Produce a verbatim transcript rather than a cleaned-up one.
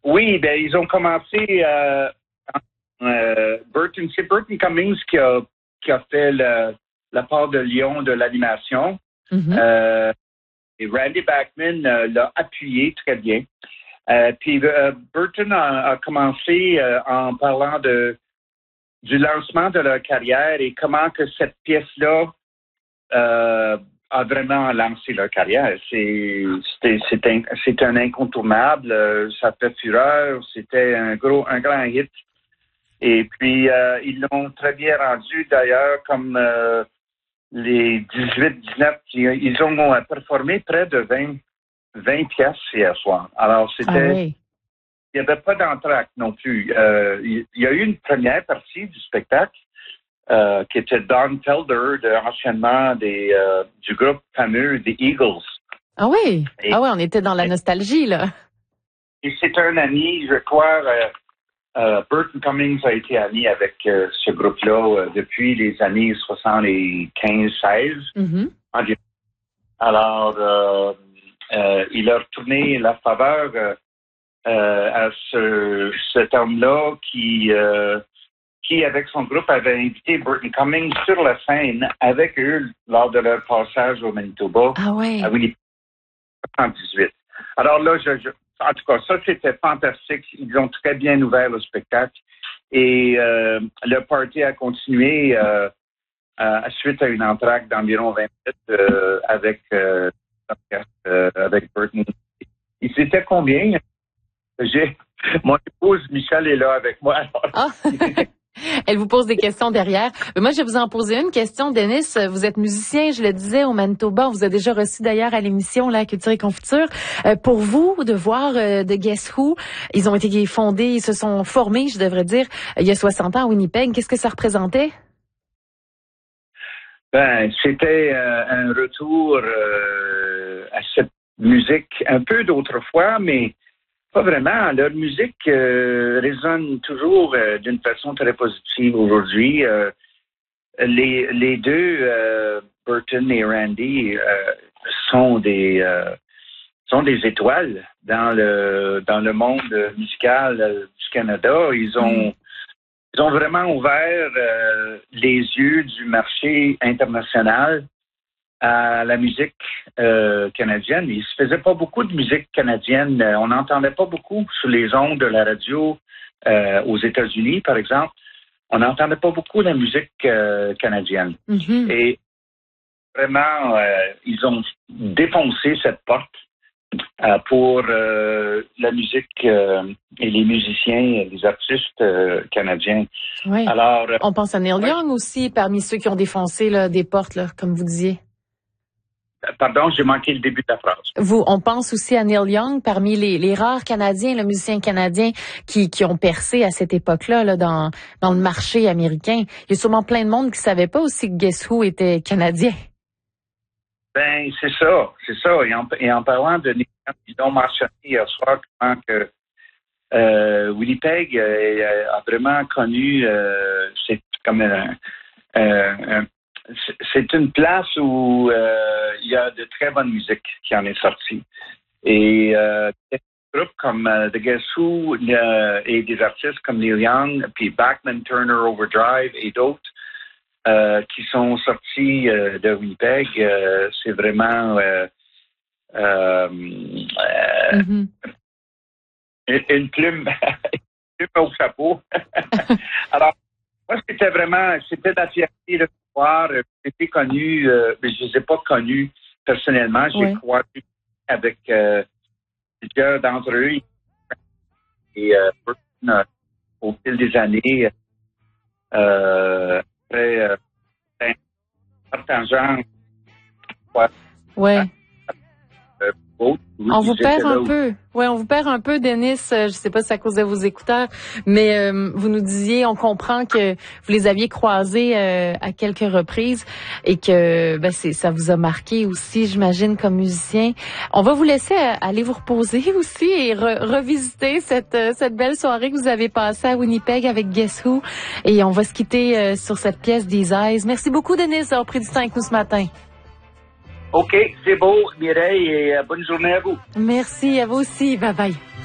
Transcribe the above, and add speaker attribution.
Speaker 1: Oui, ben ils ont commencé. Euh, euh, Burton, c'est Burton Cummings qui a qui a fait le, la part de lion de l'animation.
Speaker 2: Mm-hmm.
Speaker 1: Euh, et Randy Bachman euh, l'a appuyé très bien. Euh, puis euh, Burton a, a commencé euh, en parlant de du lancement de leur carrière et comment que cette pièce-là euh, a vraiment lancé leur carrière. C'est c'était, c'est, un, c'est un incontournable. Euh, ça fait fureur. C'était un gros, un grand hit. Et puis euh, ils l'ont très bien rendu d'ailleurs comme euh, les dix-huit dix-neuf. Ils ont performé près de vingt, vingt pièces hier soir. Alors c'était
Speaker 2: Ah oui.
Speaker 1: Il n'y avait pas d'entracte non plus. Euh, il y a eu une première partie du spectacle euh, qui était Don Felder, de, anciennement des, euh, du groupe fameux des Eagles.
Speaker 2: Ah oui?
Speaker 1: Et,
Speaker 2: ah oui, on était dans la nostalgie, là.
Speaker 1: Et c'est un ami, je crois, euh, euh, Burton Cummings a été ami avec euh, ce groupe-là euh, depuis les années soixante-quinze seize.
Speaker 2: Mm-hmm.
Speaker 1: Alors, euh, euh, il a retourné la faveur euh, Euh, à ce, cet homme-là qui, euh, qui, avec son groupe, avait invité Burton Cummings sur la scène avec eux lors de leur passage au Manitoba
Speaker 2: Ah oui.
Speaker 1: à Winnipeg en dix-huit. Alors là, je, je, en tout cas, ça, c'était fantastique. Ils ont très bien ouvert le spectacle. Et euh, le party a continué euh, à, suite à une entracte d'environ vingt minutes euh, avec, euh, euh, avec Burton. Ils étaient combien? J'ai mon épouse Michel est là avec moi.
Speaker 2: Ah. Elle vous pose des questions derrière. Mais moi, je vais vous en poser une question, Denis. Vous êtes musicien, je le disais, au Manitoba. On vous a déjà reçu d'ailleurs à l'émission là, Culture et Confiture. Euh, pour vous, de voir euh, de Guess Who, ils ont été fondés, ils se sont formés, je devrais dire, il y a soixante ans à Winnipeg. Qu'est-ce que ça représentait?
Speaker 1: Ben, c'était euh, un retour euh, à cette musique un peu d'autrefois, mais pas vraiment. Leur musique euh, résonne toujours euh, d'une façon très positive aujourd'hui. Euh, les, les deux, euh, Burton et Randy, euh, sont des euh, sont des étoiles dans le dans le monde musical euh, du Canada. Ils ont mmh. ils ont vraiment ouvert euh, les yeux du marché international à la musique euh, canadienne. Il se faisait pas beaucoup de musique canadienne. On n'entendait pas beaucoup sur les ondes de la radio euh, aux États-Unis, par exemple. On n'entendait pas beaucoup la musique euh, canadienne.
Speaker 2: Mm-hmm.
Speaker 1: Et vraiment, euh, ils ont défoncé cette porte euh, pour euh, la musique euh, et les musiciens, les artistes euh, canadiens.
Speaker 2: Oui.
Speaker 1: Alors, euh,
Speaker 2: on pense à Neil
Speaker 1: ouais.
Speaker 2: Young aussi, parmi ceux qui ont défoncé là, des portes, là, comme vous disiez.
Speaker 1: Pardon, j'ai manqué le début de la phrase.
Speaker 2: Vous, on pense aussi à Neil Young, parmi les, les rares Canadiens, le musicien canadien qui, qui ont percé à cette époque-là là, dans, dans le marché américain. Il y a sûrement plein de monde qui ne savait pas aussi que Guess Who était canadien.
Speaker 1: Ben, c'est ça, c'est ça. Et en, et en parlant de Neil Young, ils ont mentionné hier soir comment que euh, Winnipeg euh, a vraiment connu, euh, c'est comme un, un, un c'est une place où euh, il y a de très bonne musique qui en est sortie. Et euh, des groupes comme uh, The Guess Who euh, et des artistes comme Neil Young, puis Bachman Turner Overdrive et d'autres euh, qui sont sortis euh, de Winnipeg, euh, c'est vraiment euh, euh,
Speaker 2: mm-hmm.
Speaker 1: une, une plume, une plume au chapeau. Alors, moi, c'était vraiment, c'était la fierté de voir. J'ai été connu, euh, mais je ne les ai pas connus personnellement. J'ai
Speaker 2: oui.
Speaker 1: croisé avec euh, plusieurs d'entre eux. Et euh, euh, au fil des années, euh, après, euh, certains gens, ouais.
Speaker 2: Ouais.
Speaker 1: Euh, autres, oui,
Speaker 2: on vous perd un
Speaker 1: où...
Speaker 2: peu. Oui, on vous perd un peu, Denis. Je sais pas si c'est à cause de vos écouteurs, mais euh, vous nous disiez, on comprend que vous les aviez croisés euh, à quelques reprises et que ben, c'est, ça vous a marqué aussi, j'imagine, comme musicien. On va vous laisser aller vous reposer aussi et re- revisiter cette, cette belle soirée que vous avez passée à Winnipeg avec Guess Who. Et on va se quitter euh, sur cette pièce des Eyes. Merci beaucoup, Denis, d'avoir pris du temps avec nous ce matin.
Speaker 1: OK, c'est beau, Mireille, et euh, bonne journée à vous.
Speaker 2: Merci, à vous aussi. Bye bye.